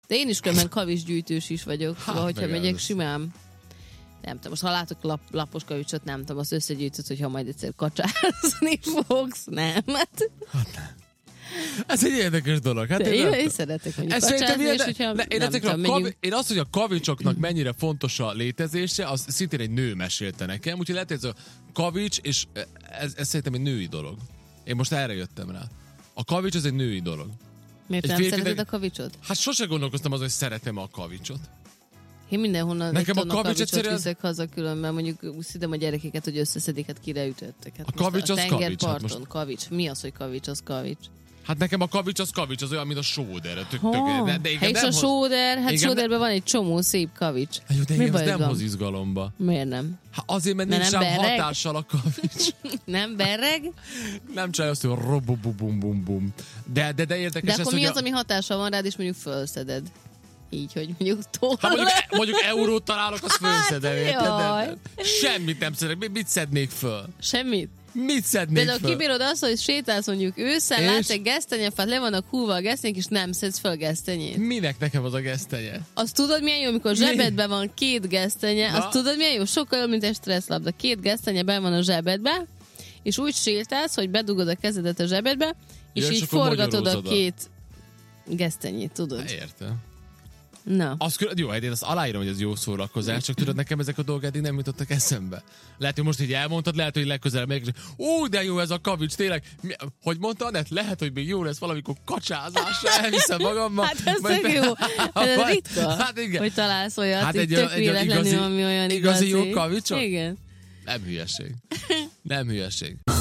De én is különben kavicsgyűjtős is vagyok, szóval, hogyha meg megyek ez. simán. Nem tudom, most ha látok lapos kavicsot, nem tudom, azt összegyűjtöd, hogyha majd egyszer kacsázni fogsz, nem? Ez egy érdekes dolog. Hát Én szeretek mondjuk kacsázni, és hogyha én azt, hogy a kavicsoknak mennyire fontos a létezése, az szintén egy nő mesélte nekem, úgyhogy lehet, hogy ez a kavics, és ez szerintem egy női dolog. Én most erre jöttem rá. A kavics az egy női dolog. Miért egy nem szereted a kavicsot? Hát sose gondolkoztam azon, hogy szeretem a kavicsot. Én mindenhonnan nekem egy tonna kavicsot egyszerűen... viszek haza, különben mondjuk szidem a gyerekeket, hogy összeszedik, hát kire ütöttek. Hát a kavics az kavics. Tengerparton, most... kavics. Mi az, hogy kavics, az kavics? Hát nekem a kavics, az olyan, mint a sóder. És a sóder, hát sóderben van egy csomó szép kavics. Jó, de engem az nem hoz izgalomba. Miért nem? Hát azért, mert nincs sem hatással a kavics. Nem berreg? Nem csinálja azt, hogy robububum-bum-bum. De érdekes de akkor ez, mi az, ami hatással van rád, és mondjuk fölszeded? Így, hogy mondjuk toll. Ha mondjuk eurót találok, azt fölszedem. Hát, semmit nem szedek. Mit szednék föl? Semmit? Mit szednék például föl? Kibírod azt, hogy sétálsz mondjuk ősszel, látsz egy gesztenyefát, le vannak húva a gesztenyek, és nem szedsz föl gesztenyét. Minek nekem az a gesztenye? Azt tudod milyen jó, amikor zsebedben van 2 gesztenye, azt tudod milyen jó? Sokkal jobb, mint egy stresszlabda. 2 gesztenye benn van a zsebedbe, és úgy sétálsz, hogy bedugod a kezedet a zsebedbe, és így forgatod a 2 gesztenyét, tudod? Értem. Na. Jó, hát én azt aláírom, hogy ez jó szórakozás, csak tudod, nekem ezek a dolgok eddig nem jutottak eszembe. Lehet, hogy most így elmondtad, lehet, hogy legközelebb megyek, és de jó ez a kavics, tényleg. Hogy mondta Anett, lehet, hogy még jó lesz valamikor kacsázásra, elviszem magammal. Hát ez tök jó. Ez ritka, hát igen. Hogy találsz olyat, hát tök véletlenül, ami olyan igazi jó kavicsot? Igen. Nem hülyeség. Nem hülyeség.